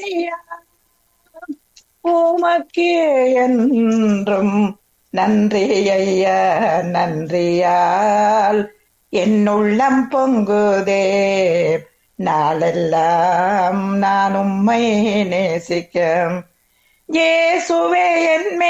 ஐயா, உமக்கே என்றும் நன்றி ஐயா, நன்றியால் என் உள்ளம் பொங்குதே. நாளெல்லாம் நான் உம்மை நேசிக்க இயேசுவே என்